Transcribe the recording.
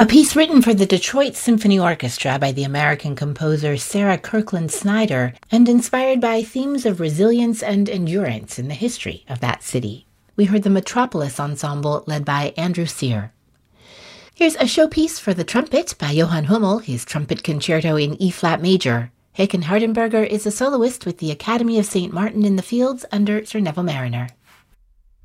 A piece written for the Detroit Symphony Orchestra by the American composer Sarah Kirkland Snyder and inspired by themes of resilience and endurance in the history of that city. We heard the Metropolis Ensemble led by Andrew Sear. Here's a showpiece for the trumpet by Johann Hummel, his trumpet concerto in E-flat major. Haken Hardenberger is a soloist with the Academy of St. Martin in the Fields under Sir Neville Marriner.